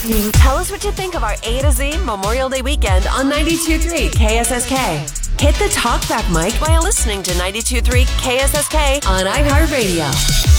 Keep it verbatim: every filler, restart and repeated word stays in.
Tell us what you think of our A to Z Memorial Day weekend on ninety-two point three K S S K. Hit the talkback mic while listening to ninety-two point three K S S K on iHeartRadio.